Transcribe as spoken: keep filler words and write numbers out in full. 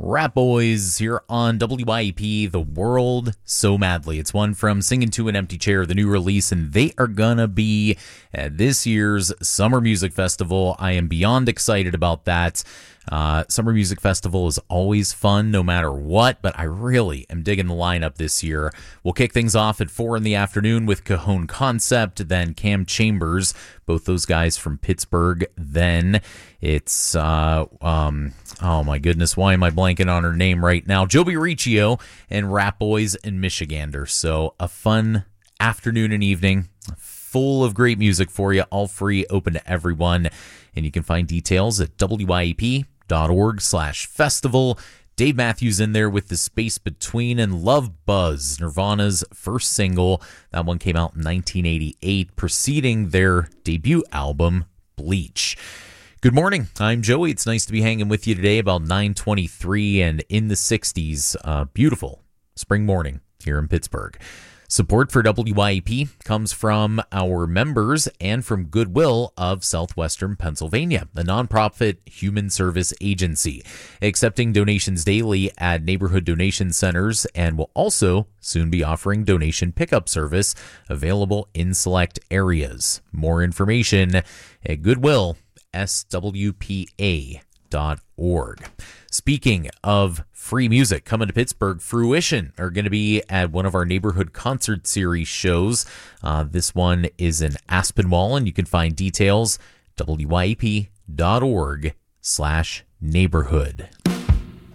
Rat Boys here on W Y E P, The World So Madly. It's one from Singing to an Empty Chair, the new release, and they are gonna be at this year's Summer Music Festival. I am beyond excited about that. Uh, Summer Music Festival is always fun no matter what, but I really am digging the lineup this year. We'll kick things off at four in the afternoon with Cajon Concept, then Cam Chambers, both those guys from Pittsburgh. Then it's, uh, um, oh my goodness, why am I blanking on her name right now? Joby Riccio and Rat Boys and Michigander. So a fun afternoon and evening, full of great music for you, all free, open to everyone. And you can find details at W Y E P dot org slash festival. Dave Matthews in there with The Space Between and Love Buzz, Nirvana's first single. That one came out in nineteen eighty-eight, preceding their debut album, Bleach. Good morning. I'm Joey. It's nice to be hanging with you today about nine twenty-three and in the sixties. Uh, beautiful spring morning here in Pittsburgh. Support for W Y E P comes from our members and from Goodwill of Southwestern Pennsylvania, a nonprofit human service agency, accepting donations daily at neighborhood donation centers, and will also soon be offering donation pickup service available in select areas. More information at Goodwill S W P A dot org. Speaking of free music coming to Pittsburgh, Fruition are going to be at one of our neighborhood concert series shows. Uh, this one is in Aspinwall, and you can find details W Y E P dot org slash neighborhood.